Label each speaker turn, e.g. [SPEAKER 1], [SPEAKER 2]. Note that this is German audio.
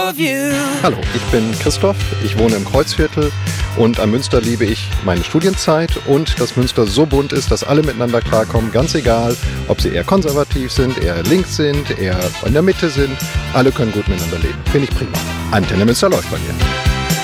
[SPEAKER 1] of you.
[SPEAKER 2] Hallo, ich bin Christoph, ich wohne im Kreuzviertel und am Münster liebe ich meine Studienzeit und dass Münster so bunt ist, dass alle miteinander klarkommen, ganz egal, ob sie eher konservativ sind, eher links sind, eher in der Mitte sind, alle können gut miteinander leben. Finde ich prima. Antenne Münster läuft bei mir.